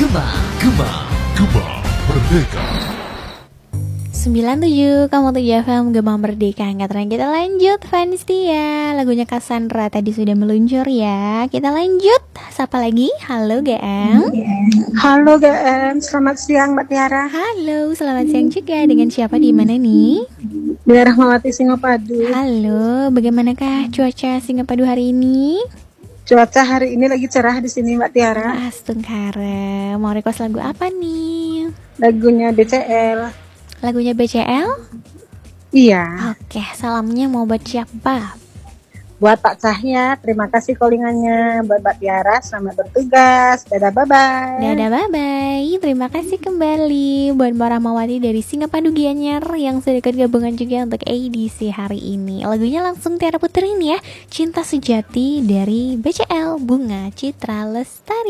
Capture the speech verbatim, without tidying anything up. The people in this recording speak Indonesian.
Gema, Gema, Gema Merdeka. sembilan tujuh koma tujuh F M Gema Merdeka. Angkatan kita lanjut fans dia. Lagunya Cassandra tadi sudah meluncur ya. Kita lanjut. Siapa lagi? Halo G M. Halo G M, selamat siang Mbak Tiara. Halo, selamat siang juga. Dengan siapa di mana nih? Daerah Rahmawati Singapadu. Halo, bagaimanakah cuaca Singapadu hari ini? Cuaca hari ini lagi cerah di sini Mbak Tiara. Astungkara. Mau request lagu apa nih? Lagunya B C L. Lagunya B C L? Iya. Oke, salamnya mau buat siapa? Buat Pak Cahya, terima kasih callingannya. Buat Mbak Tiara, selamat bertugas. Dadah, bye-bye. Dadah, bye-bye. Terima kasih kembali buat Mbak Rahmawati dari Singapadu Gianyar yang sudah ikut gabungan juga untuk edisi hari ini. Lagunya langsung Tiara puterin ya. Cinta Sejati dari B C L, Bunga Citra Lestari.